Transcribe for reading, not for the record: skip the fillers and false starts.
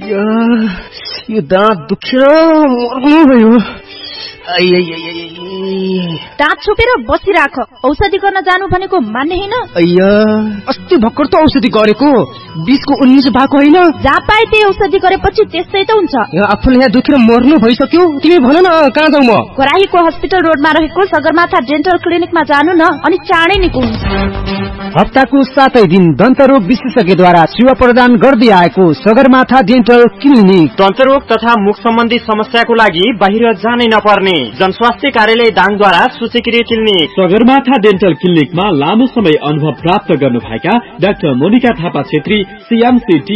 यो दाँत दुखेर मर्नु भयो। दाँत छोपेर बसिराख। औषधि गर्न जानु भनेको मान्ने हैन। अस्ति भर्खर त औषधि गरेको, 20 को 19 भएको हैन। जहाँ पाए त्यही औषधि गरेपछि त्यस्तै त हुन्छ। आफूले यहाँ दुखेर मर्नु भइसक्यो, तिमी भन न कहाँ जाऊ म? कराहीको हस्पिटल रोडमा रहेको सगरमाथा डेन्टल क्लिनिकमा जानु न, अनि चाँडै निको हुन्छ। हप्ताको 7 दिन दन्तरोग विशेषज्ञद्वारा सेवा प्रदान गर्दै आएको सगरमाथा डेन्टल क्लिनिक। दन्तरोग तथा मुख सम्बन्धी समस्याको लागि बाहिर जानै नपर्ने जनस्वास्थ्य कार्यालय दाङद्वारा सूचीकृत क्लिनिक। सगरमाथा डेन्टल क्लिनिकमा लामो समय अनुभव प्राप्त गर्नुभएका डाक्टर मोनिका थापा छेत्री, CMC